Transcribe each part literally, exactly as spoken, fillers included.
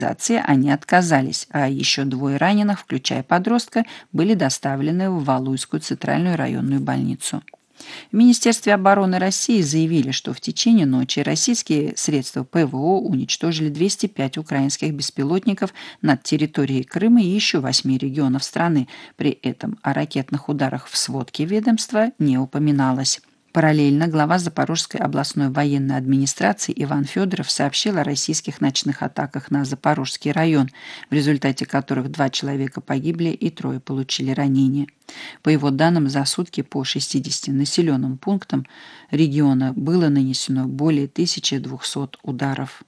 они отказались, а еще двое раненых, включая подростка, были доставлены в Валуйскую центральную районную больницу. В Министерстве обороны России заявили, что в течение ночи российские средства ПВО уничтожили двести пять украинских беспилотников над территорией Крыма и еще восьми регионов страны. При этом о ракетных ударах в сводке ведомства не упоминалось. Параллельно глава Запорожской областной военной администрации Иван Федоров сообщил о российских ночных атаках на Запорожский район, в результате которых два человека погибли и трое получили ранения. По его данным, за сутки по шестидесяти населенным пунктам региона было нанесено более тысячи двухсот ударов.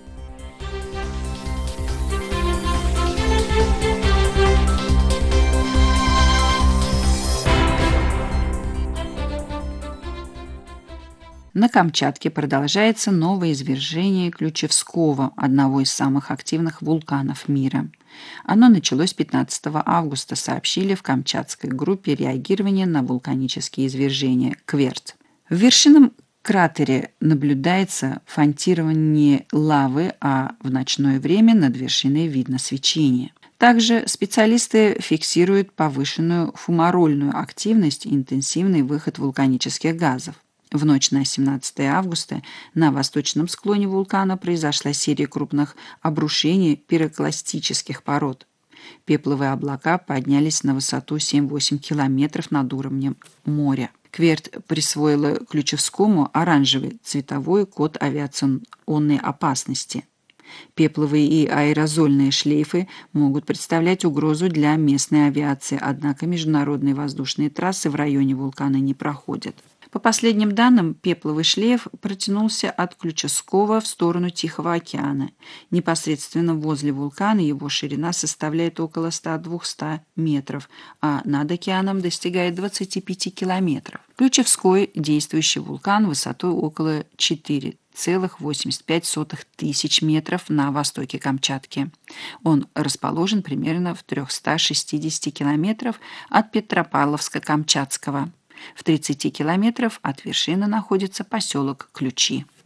На Камчатке продолжается новое извержение Ключевского, одного из самых активных вулканов мира. Оно началось пятнадцатого августа, сообщили в камчатской группе реагирования на вулканические извержения «Кверт». В вершинном кратере наблюдается фонтирование лавы, а в ночное время над вершиной видно свечение. Также специалисты фиксируют повышенную фумарольную активность и интенсивный выход вулканических газов. В ночь на семнадцатое августа на восточном склоне вулкана произошла серия крупных обрушений пирокластических пород. Пепловые облака поднялись на высоту семь-восемь километров над уровнем моря. Кверт присвоила Ключевскому оранжевый цветовой код авиационной опасности. Пепловые и аэрозольные шлейфы могут представлять угрозу для местной авиации, однако международные воздушные трассы в районе вулкана не проходят. По последним данным, пепловый шлейф протянулся от Ключевского в сторону Тихого океана. Непосредственно возле вулкана его ширина составляет около ста-двухсот метров, а над океаном достигает двадцати пяти километров. Ключевской – действующий вулкан высотой около четырёх целых восемьдесят пять сотых тысяч метров на востоке Камчатки. Он расположен примерно в трёхстах шестидесяти километрах от Петропавловска-Камчатского. В тридцати километрах от вершины находится поселок Ключи.